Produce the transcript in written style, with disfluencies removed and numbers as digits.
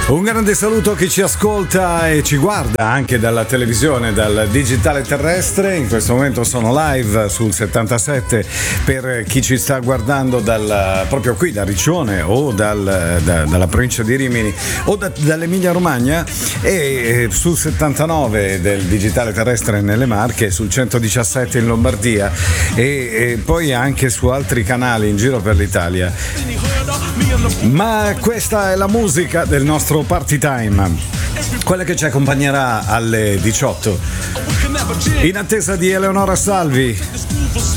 Un grande saluto a chi ci ascolta e ci guarda anche dalla televisione, dal digitale terrestre. In questo momento sono live sul 77 per chi ci sta guardando proprio qui da Riccione o dalla provincia di Rimini o dall'Emilia Romagna, e sul 79 del digitale terrestre nelle Marche, sul 117 in Lombardia e poi anche su altri canali in giro per l'Italia. Ma questa è la musica del nostro Party Time, quella che ci accompagnerà alle 18, in attesa di Eleonora Salvi.